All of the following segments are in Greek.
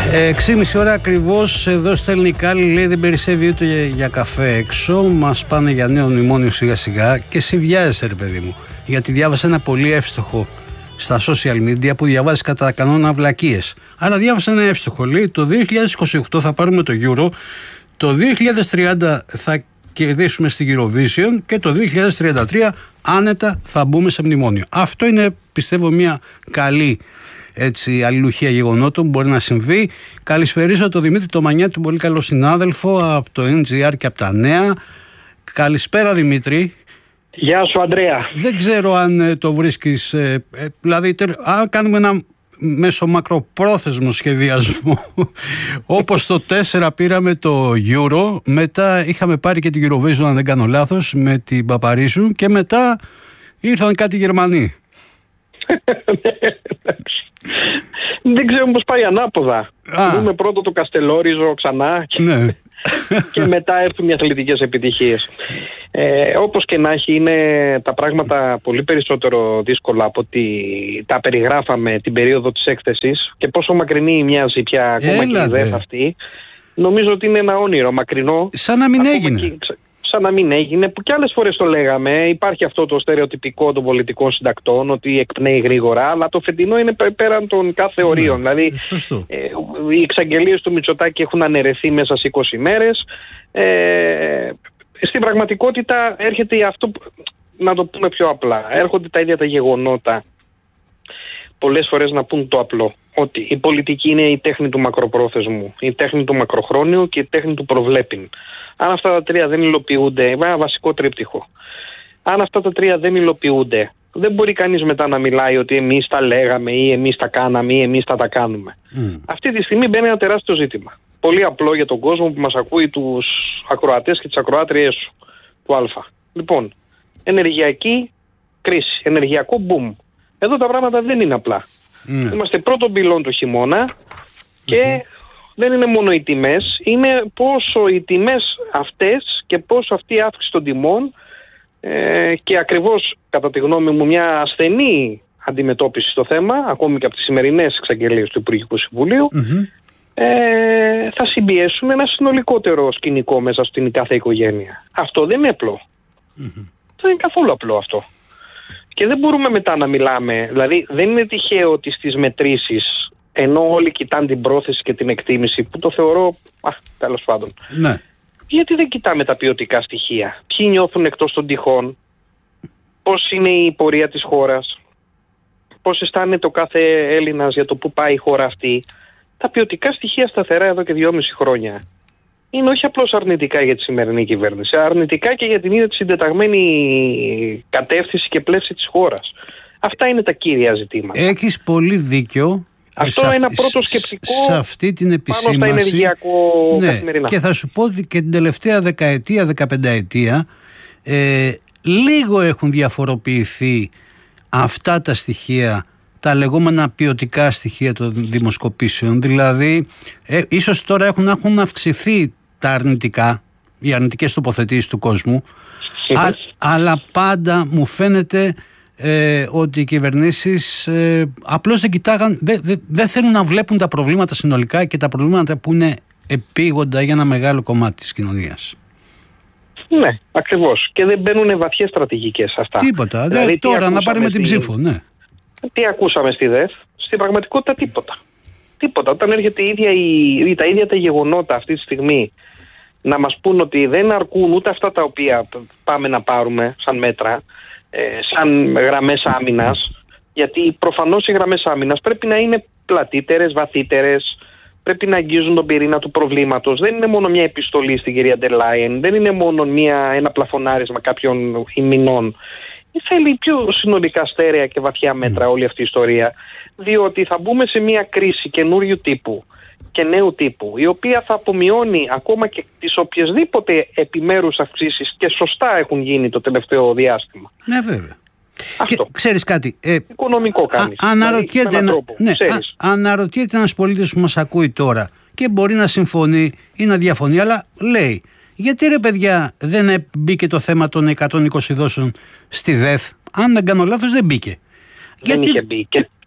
6,5 ώρα ακριβώς εδώ στα ελληνικά, λέει δεν περισσεύει ούτε για καφέ έξω. Μας πάνε για νέο μνημόνιο σιγά σιγά και σε βιάζεσαι ρε παιδί μου. Γιατί διάβασα ένα πολύ εύστοχο στα social media που διαβάζει κατά κανόνα βλακίες. Αλλά διάβασα ένα εύστοχο, λέει το 2028 θα πάρουμε το Euro, το 2030 θα κερδίσουμε στην Eurovision και το 2033 άνετα θα μπούμε σε μνημόνιο. Αυτό είναι, πιστεύω, μια καλή αλληλουχία γεγονότων που μπορεί να συμβεί. Καλησπερίζω τον Δημήτρη Τομανιάτη, τον πολύ καλό συνάδελφο από το NGR και από τα Νέα. Καλησπέρα Δημήτρη. Γεια σου Ανδρέα. Δεν ξέρω αν το βρίσκεις, δηλαδή αν κάνουμε ένα μέσω μακροπρόθεσμο σχεδιασμό όπως το 4 πήραμε το Euro, μετά είχαμε πάρει και την Eurovision αν δεν κάνω λάθος με την Παπαρίσου και μετά ήρθαν κάτι Γερμανοί. Δεν ξέρω πως πάει ανάποδα. Δούμε πρώτο το Καστελόριζο ξανά και μετά έρθουν οι αθλητικές επιτυχίες. Όπως και να έχει, είναι τα πράγματα πολύ περισσότερο δύσκολα από ότι τα περιγράφαμε την περίοδο της έκθεσης και πόσο μακρινή μοιάζει πια ακόμα και η ΔΕΘ αυτή. Νομίζω ότι είναι ένα όνειρο μακρινό. Σαν να μην έγινε. Σαν να μην έγινε, που και άλλες φορές το λέγαμε. Υπάρχει αυτό το στερεοτυπικό των πολιτικών συντακτών ότι εκπνέει γρήγορα, αλλά το φετινό είναι πέραν των κάθε ορίων. Δηλαδή, οι εξαγγελίες του Μητσοτάκη έχουν αναιρεθεί μέσα σε 20 μέρες. Στην πραγματικότητα έρχεται αυτό, να το πούμε πιο απλά, έρχονται τα ίδια τα γεγονότα πολλές φορές να πούν το απλό, ότι η πολιτική είναι η τέχνη του μακροπρόθεσμου, η τέχνη του μακροχρόνιου και η τέχνη του προβλέπειν. Αν αυτά τα τρία δεν υλοποιούνται, ένα βασικό τρίπτυχο, αν αυτά τα τρία δεν υλοποιούνται, δεν μπορεί κανείς μετά να μιλάει ότι εμείς τα λέγαμε ή εμείς τα κάναμε ή εμείς τα κάνουμε. Αυτή τη στιγμή μπαίνει ένα τεράστιο ζήτημα. Πολύ απλό για τον κόσμο που μας ακούει, τους ακροατές και τις ακροάτριές σου του Α. Λοιπόν, ενεργειακή κρίση, ενεργειακό boom. Εδώ τα πράγματα δεν είναι απλά. Είμαστε πρώτον πυλών του χειμώνα και δεν είναι μόνο οι τιμές, είναι πόσο οι τιμές αυτές και πόσο αυτή η αύξηση των τιμών και ακριβώς κατά τη γνώμη μου μια ασθενή αντιμετώπιση στο θέμα, ακόμη και από τις σημερινές εξαγγελίες του Υπουργικού Συμβουλίου, θα συμπιέσουν ένα συνολικότερο σκηνικό μέσα στην κάθε οικογένεια. Αυτό δεν είναι απλό. Δεν είναι καθόλου απλό αυτό. Και δεν μπορούμε μετά να μιλάμε, δηλαδή δεν είναι τυχαίο ότι στις μετρήσεις, ενώ όλοι κοιτάνε την πρόθεση και την εκτίμηση, που το θεωρώ, τέλος πάντων, γιατί δεν κοιτάμε τα ποιοτικά στοιχεία? Ποιοι νιώθουν εκτός των τυχών, πώς είναι η πορεία της χώρας, πώς αισθάνεται ο κάθε Έλληνας για το που πάει η χώρα αυτή? Τα ποιοτικά στοιχεία σταθερά εδώ και 2,5 χρόνια είναι όχι απλώς αρνητικά για τη σημερινή κυβέρνηση, αρνητικά και για την ίδια τη συντεταγμένη κατεύθυνση και πλεύση της χώρας. Αυτά είναι τα κύρια ζητήματα. Έχεις πολύ δίκιο. Αυτό είναι ένα πρώτο σκεπτικό σε αυτή την επισήμανση. Πάνω στα ενεργειακό καθημερινά. Και θα σου πω ότι και την τελευταία δεκαετία, 15ετία, λίγο έχουν διαφοροποιηθεί αυτά τα στοιχεία, τα λεγόμενα ποιοτικά στοιχεία των δημοσκοπήσεων. Δηλαδή, ίσως τώρα έχουν αυξηθεί τα αρνητικά, οι αρνητικές τοποθετήσεις του κόσμου, αλλά πάντα μου φαίνεται ότι οι κυβερνήσεις απλώς δεν κοιτάγαν, δεν θέλουν να βλέπουν τα προβλήματα συνολικά και τα προβλήματα που είναι επίγοντα για ένα μεγάλο κομμάτι της κοινωνίας. Ναι, ακριβώς. Και δεν μπαίνουν βαθιές στρατηγικές αυτά. Τίποτα. Δηλαδή, τώρα να πάρουμε την ψήφο, ναι. Τι ακούσαμε στη ΔΕΘ? Στην πραγματικότητα τίποτα. Τίποτα. Όταν έρχεται τα ίδια τα γεγονότα αυτή τη στιγμή να μας πούν ότι δεν αρκούν ούτε αυτά τα οποία πάμε να πάρουμε σαν μέτρα, σαν γραμμές άμυνας, γιατί προφανώς οι γραμμές άμυνας πρέπει να είναι πλατύτερες, βαθύτερες, πρέπει να αγγίζουν τον πυρήνα του προβλήματος. Δεν είναι μόνο μια επιστολή στην κυρία Ντερ Λάιεν, δεν είναι μόνο ένα πλαφονάρισμα κάποιων ημινών. Θέλει πιο συνολικά στέρεα και βαθιά μέτρα όλη αυτή η ιστορία, διότι θα μπούμε σε μια κρίση καινούριου τύπου και νέου τύπου, η οποία θα απομειώνει ακόμα και τις οποιασδήποτε επιμέρους αυξήσεις και σωστά έχουν γίνει το τελευταίο διάστημα. Ναι, βέβαια. Αυτό. Και ξέρεις κάτι, οικονομικό κάνεις. Αναρωτιέται ένας πολίτης που μας ακούει τώρα και μπορεί να συμφωνεί ή να διαφωνεί, αλλά λέει, γιατί ρε παιδιά δεν μπήκε το θέμα των 120 δόσεων στη ΔΕΘ? Αν δεν κάνω λάθος δεν μπήκε. Δεν είχε μπει.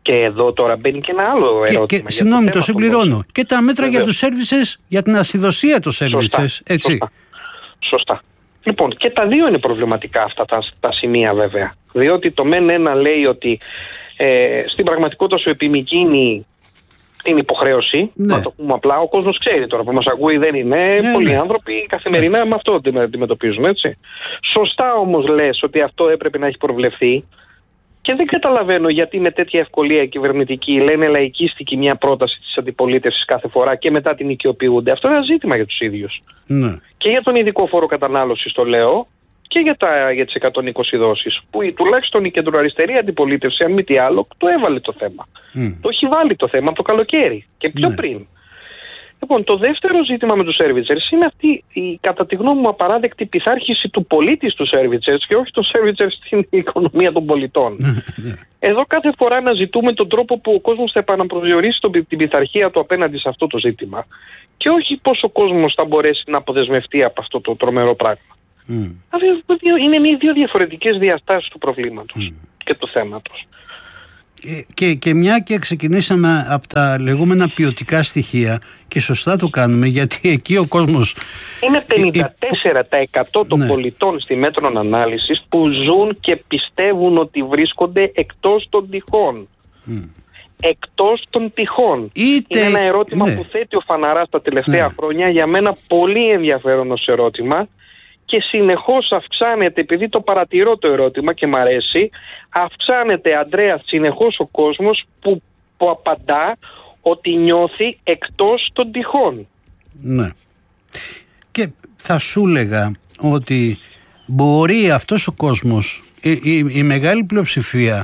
Και εδώ τώρα μπαίνει και ένα άλλο ερώτημα. Συγγνώμη, το συμπληρώνω. Και τα μέτρα για τους services, για την ασυδοσία των services. Έτσι. Σωστά. Λοιπόν, και τα δύο είναι προβληματικά αυτά τα σημεία βέβαια. Διότι το ΜΕΝ ένα λέει ότι στην πραγματικότητα σου επιμικρύνει την υποχρέωση, να το πούμε απλά. Ο κόσμος ξέρει τώρα που μας ακούει, δεν είναι. Πολλοί άνθρωποι καθημερινά με αυτό αντιμετωπίζουν, έτσι. Σωστά όμως λες ότι αυτό έπρεπε να έχει προβλεφθεί. Και δεν καταλαβαίνω γιατί με τέτοια ευκολία κυβερνητική λένε λαϊκίστικη μια πρόταση της αντιπολίτευσης κάθε φορά και μετά την οικειοποιούνται. Αυτό είναι ένα ζήτημα για τους ίδιους. Ναι. Και για τον ειδικό φόρο κατανάλωσης το λέω και για τις 120 δόσεις. Που τουλάχιστον η κεντροαριστερή αντιπολίτευση, αν μη τι άλλο, το έβαλε το θέμα. Το έχει βάλει το θέμα το καλοκαίρι και πιο πριν. Λοιπόν, το δεύτερο ζήτημα με τους servicers είναι αυτή η, κατά τη γνώμη μου, απαράδεκτη πειθάρχηση του πολίτη στους servicers και όχι των servicers στην οικονομία των πολιτών. Εδώ κάθε φορά αναζητούμε τον τρόπο που ο κόσμος θα επαναπροσδιορίσει την πειθαρχία του απέναντι σε αυτό το ζήτημα και όχι πώς ο κόσμος θα μπορέσει να αποδεσμευτεί από αυτό το τρομερό πράγμα. Είναι δύο διαφορετικές διαστάσεις του προβλήματος και του θέματος. Και μια και ξεκινήσαμε από τα λεγόμενα ποιοτικά στοιχεία και σωστά το κάνουμε, γιατί εκεί ο κόσμος... Είναι 54% των πολιτών στη Μέτρων Ανάλυσης που ζουν και πιστεύουν ότι βρίσκονται εκτός των τυχών. Εκτός των τυχών. Είναι ένα ερώτημα που θέτει ο Φαναράς τα τελευταία χρόνια, για μένα πολύ ενδιαφέρον ως ερώτημα. Και συνεχώς αυξάνεται, επειδή το παρατηρώ το ερώτημα και μ' αρέσει, αυξάνεται, Αντρέα, συνεχώς ο κόσμος που απαντά ότι νιώθει εκτός των τυχών. Ναι. Και θα σου έλεγα ότι μπορεί αυτός ο κόσμος, η μεγάλη πλειοψηφία,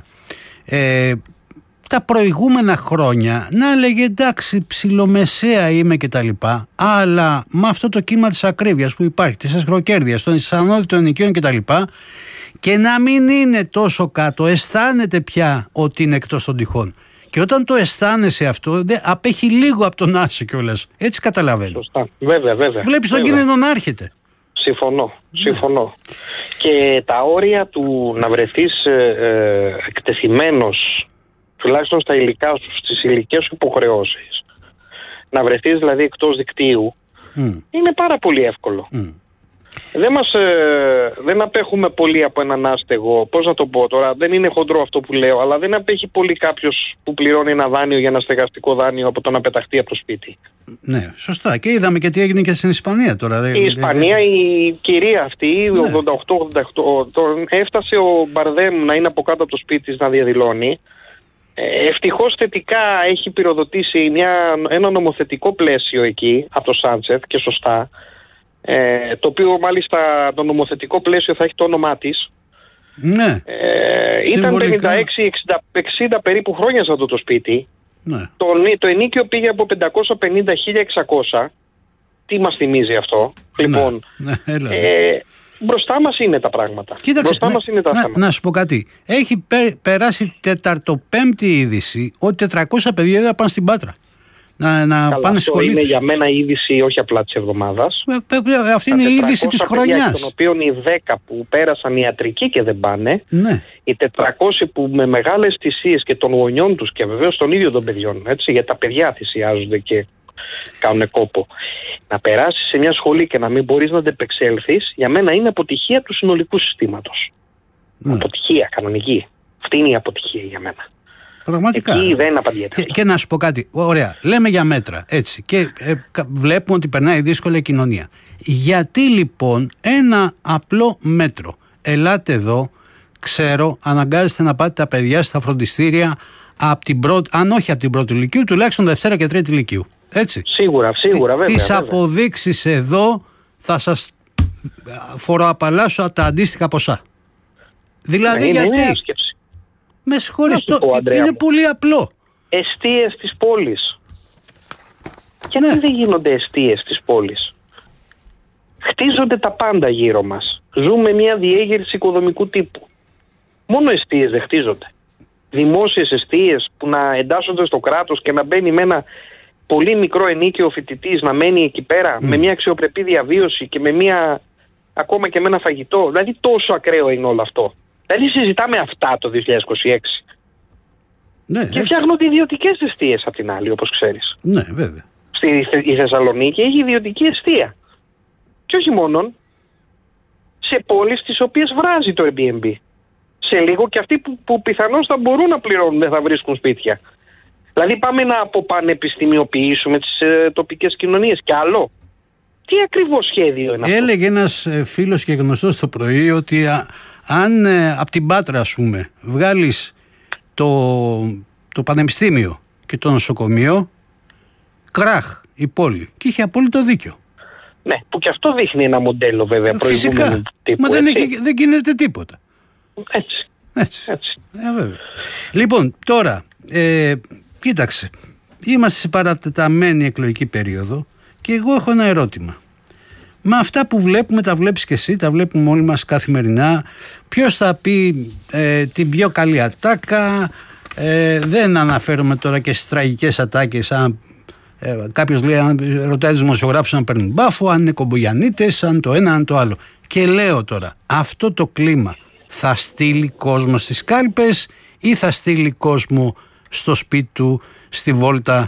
τα προηγούμενα χρόνια να έλεγε εντάξει ψιλομεσαία είμαι και τα λοιπά, αλλά με αυτό το κύμα της ακρίβειας που υπάρχει, της ασχροκέρδειας, των ανώδυτων ενοικίων και τα λοιπά, και να μην είναι τόσο κάτω, αισθάνεται πια ότι είναι εκτός των τυχών. Και όταν το αισθάνεσαι αυτό, απέχει λίγο από τον άσε κιόλας. Έτσι καταλαβαίνω. Σωστά. Βέβαια. Βλέπεις τον κίνδυνο να έρχεται. Συμφωνώ. Και τα όρια του να βρεθείς εκτεθειμένος, τουλάχιστον στα υλικά σου, στις υλικές σου υποχρεώσεις, να βρεθείς δηλαδή εκτός δικτύου, είναι πάρα πολύ εύκολο. Δεν απέχουμε πολύ από έναν άστεγο, πώς να το πω τώρα, δεν είναι χοντρό αυτό που λέω, αλλά δεν απέχει πολύ κάποιος που πληρώνει ένα δάνειο για ένα στεγαστικό δάνειο από το να πεταχτεί από το σπίτι. Ναι, σωστά. Και είδαμε και τι έγινε και στην Ισπανία τώρα. Η Ισπανία, η κυρία αυτή, 88, έφτασε ο Μπαρδέμ να είναι από κάτω από το σπίτι της να διαδηλώνει. Ευτυχώς θετικά έχει πυροδοτήσει ένα νομοθετικό πλαίσιο εκεί από το Σάντσεφ και σωστά, το οποίο μάλιστα το νομοθετικό πλαίσιο θα έχει το όνομά της. Ναι. Ήταν 56-60 περίπου χρόνια σε αυτό το σπίτι. Ναι. Το ενίκιο πήγε από 550-1600. Τι μας θυμίζει αυτό? Λοιπόν, μπροστά μας είναι τα πράγματα. Κοίταξε, να σου πω κάτι. Έχει περάσει 4η-5η είδηση ότι 400 παιδιά δεν πάνε στην Πάτρα. Να πάνε σχολή. Είναι για μένα η είδηση όχι απλά της εβδομάδας. Αυτή είναι η είδηση της χρονιάς. Των οποίων οι 10 που πέρασαν ιατρική και δεν πάνε, οι 400 που με μεγάλες θυσίες και των γονιών τους και βεβαίως των ίδιων των παιδιών, έτσι, γιατί τα παιδιά θυσιάζονται και κάνουν κόπο. Να περάσεις σε μια σχολή και να μην μπορείς να αντεπεξέλθεις, για μένα είναι αποτυχία του συνολικού συστήματος. Αποτυχία κανονική. Αυτή είναι η αποτυχία για μένα. Πραγματικά. Εκεί δεν απαντιέται. Και να σου πω κάτι. Ωραία. Λέμε για μέτρα. Έτσι. Και βλέπουμε ότι περνάει δύσκολα η κοινωνία. Γιατί λοιπόν ένα απλό μέτρο? Ελάτε εδώ, ξέρω, αναγκάζεστε να πάτε τα παιδιά στα φροντιστήρια αν όχι από την πρώτη ηλικίου, τουλάχιστον Δευτέρα και Τρίτη ηλικίου. Έτσι. Σίγουρα, βέβαια. Τις αποδείξεις εδώ θα σας φοροαπαλλάσω τα αντίστοιχα ποσά. Δηλαδή γιατί... Με συγχωρείς, είναι πολύ απλό. Εστίες της πόλης. Γιατί δεν γίνονται εστίες της πόλης? Χτίζονται τα πάντα γύρω μας. Ζούμε μια διέγερση οικοδομικού τύπου. Μόνο εστίες δεν χτίζονται. Δημόσιες εστίες που να εντάσσονται στο κράτος και να μπαίνει με ένα πολύ μικρό ενίκιο φοιτητής, να μένει εκεί πέρα με μια αξιοπρεπή διαβίωση και ακόμα και με ένα φαγητό. Δηλαδή τόσο ακραίο είναι όλο αυτό. Δηλαδή συζητάμε αυτά το 2026. Ναι, και φτιάχνονται ιδιωτικές εστίες απ' την άλλη, όπως ξέρεις. Ναι, βέβαια. Η Θεσσαλονίκη έχει ιδιωτική εστία. Και όχι μόνον, σε πόλεις τις οποίες βράζει το Airbnb. Σε λίγο και αυτοί που πιθανώς θα μπορούν να πληρώνουν δεν θα βρίσκουν σπίτια. Δηλαδή πάμε να αποπανεπιστημιοποιήσουμε τις τοπικές κοινωνίες. Και άλλο, τι ακριβώς σχέδιο είναι αυτό? Έλεγε ένας φίλος και γνωστός το πρωί ότι αν από την Πάτρα, ας πούμε, βγάλεις το πανεπιστήμιο και το νοσοκομείο, κράχ η πόλη. Και είχε απόλυτο δίκιο. Ναι, που και αυτό δείχνει ένα μοντέλο βέβαια προηγούμενου τύπου. Μα δεν γίνεται τίποτα. Έτσι. Βέβαια. Λοιπόν, τώρα, κοίταξε, είμαστε σε παρατεταμένη εκλογική περίοδο και εγώ έχω ένα ερώτημα. Με αυτά που βλέπουμε, τα βλέπεις και εσύ, τα βλέπουμε όλοι μας καθημερινά, ποιος θα πει την πιο καλή ατάκα, δεν αναφέρομαι τώρα και στις τραγικές ατάκες, κάποιος λέει, ρωτάει τους δημοσιογράφους αν παίρνουν μπάφο, αν είναι κομπογιανίτες, αν το ένα, αν το άλλο. Και λέω τώρα, αυτό το κλίμα θα στείλει κόσμο στις κάλπες ή θα στείλει κόσμο στο σπίτι του, στη βόλτα